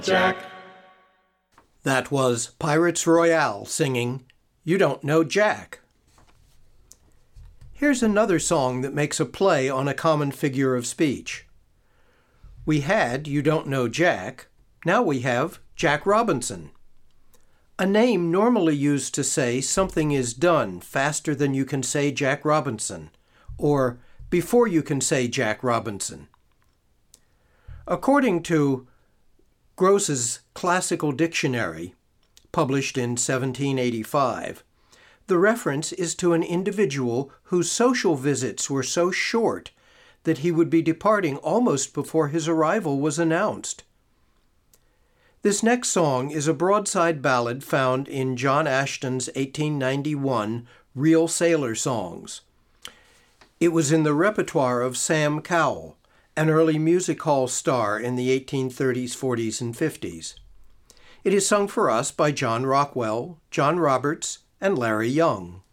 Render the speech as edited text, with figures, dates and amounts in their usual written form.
Jack. That was Pirates Royale singing You Don't Know Jack. Here's another song that makes a play on a common figure of speech. We had You Don't Know Jack, now we have Jack Robinson. A name normally used to say something is done faster than you can say Jack Robinson, or before you can say Jack Robinson. According to Gross's Classical Dictionary, published in 1785, the reference is to an individual whose social visits were so short that he would be departing almost before his arrival was announced. This next song is a broadside ballad found in John Ashton's 1891 Real Sailor Songs. It was in the repertoire of Sam Cowell, an early music hall star in the 1830s, 40s, and 50s. It is sung for us by John Rockwell, John Roberts, and Larry Young.